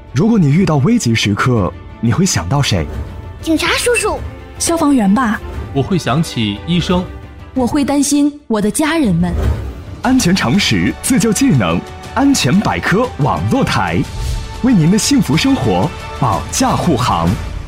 如果你遇到危急时刻，你会想到谁？ 警察叔叔。 消防员吧。 我会想起医生。 我会担心我的家人们。 安全常识，自救技能，安全百科网络台，为您的幸福生活保驾护航。